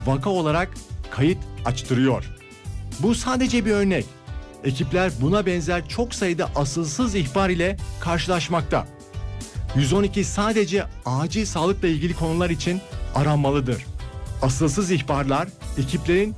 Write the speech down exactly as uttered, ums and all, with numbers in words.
vaka olarak kayıt açtırıyor. Bu sadece bir örnek. Ekipler buna benzer çok sayıda asılsız ihbar ile karşılaşmakta. yüz on iki sadece acil sağlıkla ilgili konular için aranmalıdır. Asılsız ihbarlar ekiplerin